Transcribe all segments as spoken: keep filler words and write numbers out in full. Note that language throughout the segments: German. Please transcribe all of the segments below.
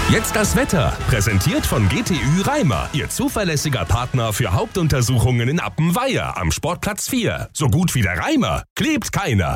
Jetzt das Wetter, präsentiert von G T Ü Reimer, Ihr zuverlässiger Partner für Hauptuntersuchungen in Appenweier am Sportplatz vier. So gut wie der Reimer klebt keiner.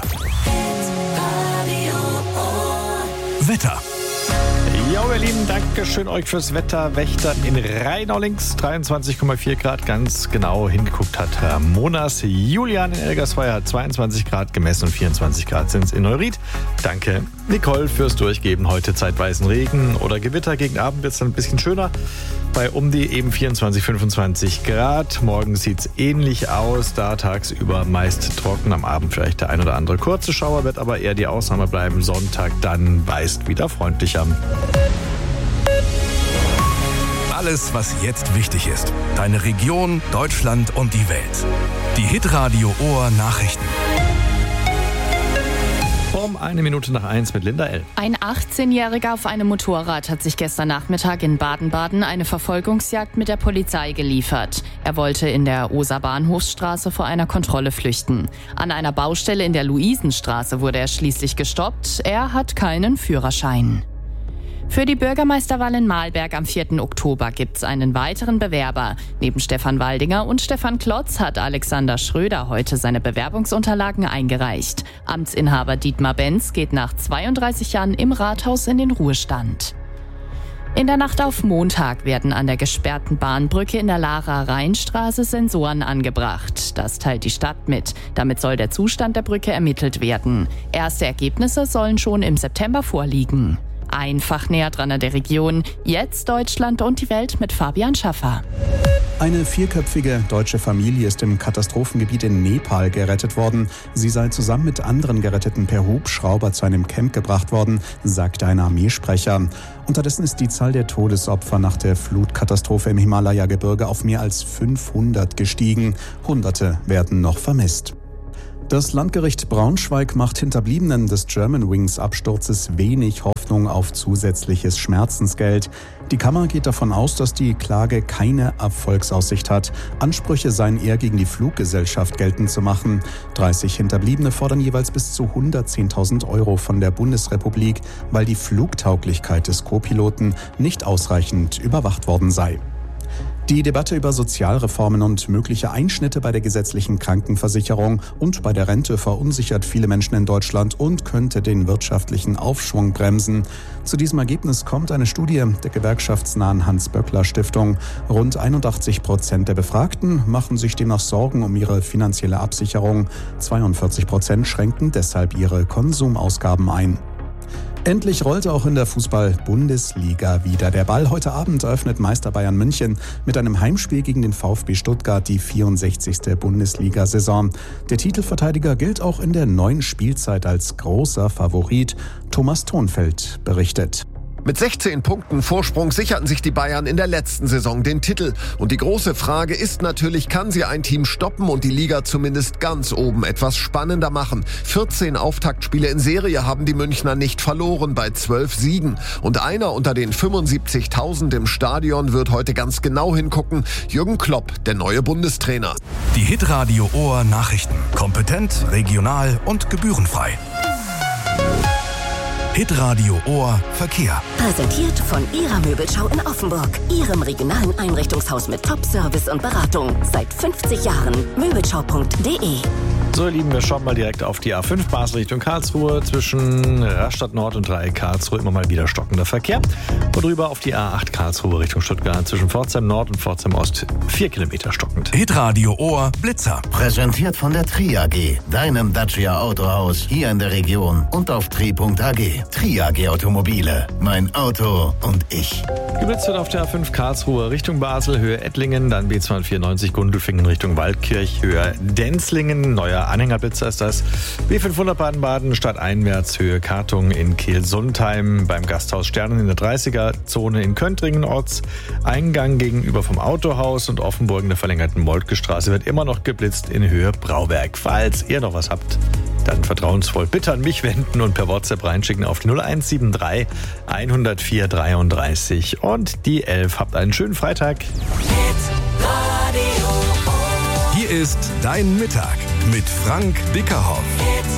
Wetter. Ja, ihr Lieben, danke schön euch fürs Wetter. Wächter in Rheinau links, dreiundzwanzig Komma vier Grad, ganz genau hingeguckt hat Herr Monas. Julian in Elgersweier hat zweiundzwanzig Grad gemessen und vierundzwanzig Grad sind es in Neuried. Danke, Nicole, fürs Durchgeben. Heute zeitweisen Regen oder Gewitter. Gegen Abend wird es dann ein bisschen schöner. Bei um die eben vierundzwanzig, fünfundzwanzig Grad. Morgen sieht es ähnlich aus. Da tagsüber meist trocken. Am Abend vielleicht der ein oder andere kurze Schauer, wird aber eher die Ausnahme bleiben. Sonntag dann meist wieder freundlicher. Alles, was jetzt wichtig ist. Deine Region, Deutschland und die Welt. Die Hitradio Ohr Nachrichten. Um eine Minute nach eins mit Linda L. Ein achtzehnjähriger auf einem Motorrad hat sich gestern Nachmittag in Baden-Baden eine Verfolgungsjagd mit der Polizei geliefert. Er wollte in der Oser Bahnhofsstraße vor einer Kontrolle flüchten. An einer Baustelle in der Luisenstraße wurde er schließlich gestoppt. Er hat keinen Führerschein. Für die Bürgermeisterwahl in Mahlberg am vierten Oktober gibt es einen weiteren Bewerber. Neben Stefan Waldinger und Stefan Klotz hat Alexander Schröder heute seine Bewerbungsunterlagen eingereicht. Amtsinhaber Dietmar Benz geht nach zweiunddreißig Jahren im Rathaus in den Ruhestand. In der Nacht auf Montag werden an der gesperrten Bahnbrücke in der Lara-Rhein-Straße Sensoren angebracht. Das teilt die Stadt mit. Damit soll der Zustand der Brücke ermittelt werden. Erste Ergebnisse sollen schon im September vorliegen. Einfach näher dran an der Region. Jetzt Deutschland und die Welt mit Fabian Schaffer. Eine vierköpfige deutsche Familie ist im Katastrophengebiet in Nepal gerettet worden. Sie sei zusammen mit anderen Geretteten per Hubschrauber zu einem Camp gebracht worden, sagte ein Armeesprecher. Unterdessen ist die Zahl der Todesopfer nach der Flutkatastrophe im Himalaya-Gebirge auf mehr als fünfhundert gestiegen. Hunderte werden noch vermisst. Das Landgericht Braunschweig macht Hinterbliebenen des Germanwings-Absturzes wenig Hoffnung auf zusätzliches Schmerzensgeld. Die Kammer geht davon aus, dass die Klage keine Erfolgsaussicht hat. Ansprüche seien eher gegen die Fluggesellschaft geltend zu machen. dreißig Hinterbliebene fordern jeweils bis zu hundertzehntausend Euro von der Bundesrepublik, weil die Flugtauglichkeit des Co-Piloten nicht ausreichend überwacht worden sei. Die Debatte über Sozialreformen und mögliche Einschnitte bei der gesetzlichen Krankenversicherung und bei der Rente verunsichert viele Menschen in Deutschland und könnte den wirtschaftlichen Aufschwung bremsen. Zu diesem Ergebnis kommt eine Studie der gewerkschaftsnahen Hans-Böckler-Stiftung. Rund einundachtzig Prozent der Befragten machen sich demnach Sorgen um ihre finanzielle Absicherung. zweiundvierzig Prozent schränken deshalb ihre Konsumausgaben ein. Endlich rollte auch in der Fußball-Bundesliga wieder der Ball. Heute Abend eröffnet Meister Bayern München mit einem Heimspiel gegen den VfB Stuttgart die vierundsechzigste Bundesliga-Saison. Der Titelverteidiger gilt auch in der neuen Spielzeit als großer Favorit. Thomas Thonfeld berichtet. Mit sechzehn Punkten Vorsprung sicherten sich die Bayern in der letzten Saison den Titel. Und die große Frage ist natürlich, kann sie ein Team stoppen und die Liga zumindest ganz oben etwas spannender machen? vierzehn Auftaktspiele in Serie haben die Münchner nicht verloren bei zwölf Siegen. Und einer unter den fünfundsiebzigtausend im Stadion wird heute ganz genau hingucken. Jürgen Klopp, der neue Bundestrainer. Die Hitradio Ohr Nachrichten. Kompetent, regional und gebührenfrei. Hitradio Ohr Verkehr. Präsentiert von Ihrer Möbelschau in Offenburg. Ihrem regionalen Einrichtungshaus mit Top-Service und Beratung. Seit fünfzig Jahren. Möbelschau punkt de. So, ihr Lieben, wir schauen mal direkt auf die A fünf Basel Richtung Karlsruhe. Zwischen Rastatt Nord und Dreieck Karlsruhe immer mal wieder stockender Verkehr. Und rüber auf die A acht Karlsruhe Richtung Stuttgart. Zwischen Pforzheim Nord und Pforzheim Ost vier Kilometer stockend. Hitradio Ohr Blitzer. Präsentiert von der Tri A G, deinem Dacia Autohaus hier in der Region und auf tri punkt a g. Tri A G Automobile. Mein Auto und ich. Geblitzt wird auf der A fünf Karlsruhe Richtung Basel, Höhe Ettlingen, dann B zweihundertvierundneunzig Gundelfingen Richtung Waldkirch, Höhe Denzlingen, neuer Anhängerblitzer ist das. B fünfhundert Baden-Baden, stadteinwärts, Höhe Kartung in Kehl-Sundheim, beim Gasthaus Sternen in der dreißiger-Zone in Köntringen, Ortseingang gegenüber vom Autohaus und Offenburg in der verlängerten Moltke-Straße wird immer noch geblitzt in Höhe Brauberg. Falls ihr noch was habt, dann vertrauensvoll bitte an mich wenden und per WhatsApp reinschicken auf die null eins sieben drei hundertvier dreiunddreißig und die elf. Habt einen schönen Freitag. Hier ist Dein Mittag mit Frank Dickerhoff.